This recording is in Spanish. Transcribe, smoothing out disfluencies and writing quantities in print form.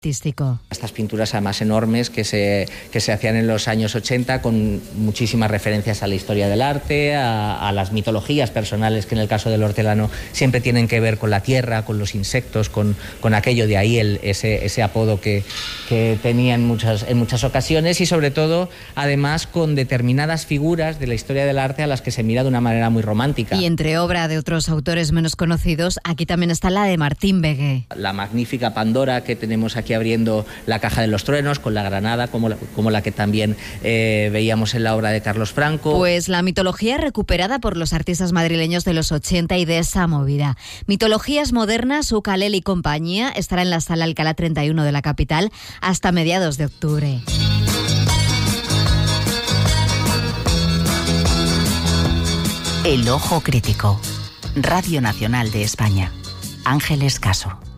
artístico. Estas pinturas además enormes que se hacían en los años 80 con muchísimas referencias a la historia del arte, a las mitologías personales que en el caso del hortelano siempre tienen que ver con la tierra, con los insectos, con aquello, de ahí ese apodo que tenía en muchas ocasiones, y sobre todo además con determinadas figuras de la historia del arte a las que se mira de una manera muy romántica. Y entre obra de otros autores menos conocidos, aquí también está la de Martín Begué. La magnífica Pandora que tenemos aquí abriendo la caja de los truenos, con la granada, como la que también veíamos en la obra de Carlos Franco. Pues la mitología recuperada por los artistas madrileños de los 80 y de esa movida. Mitologías modernas, Ukalele y compañía, estará en la Sala Alcalá 31 de la capital hasta mediados de octubre. El Ojo Crítico. Radio Nacional de España. Ángeles Caso.